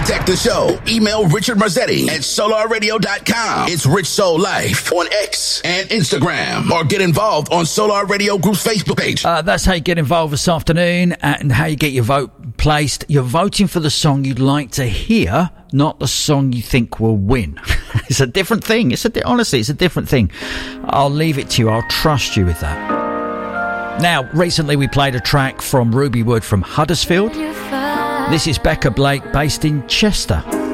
contact the show, email Richard Marzetti at solarradio.com. It's Rich Soul Life on X and Instagram, or get involved on Solar Radio Group's Facebook page. That's how you get involved this afternoon, and how you get your vote placed. You're voting for the song you'd like to hear, not the song you think will win. It's a different thing. Honestly, it's a different thing. I'll leave it to you. I'll trust you with that. Now, recently we played a track from Ruby Wood from Huddersfield. This is Becca Blake, based in Chester.